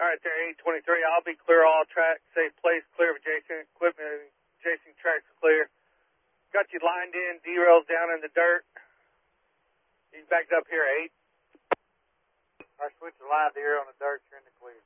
right, there, 823. I'll be clear all track, safe place, clear of adjacent equipment, adjacent tracks clear. Got you lined in, derails down in the dirt. You backed up here, 8. Our switch the line derail on the dirt, you're in the clear.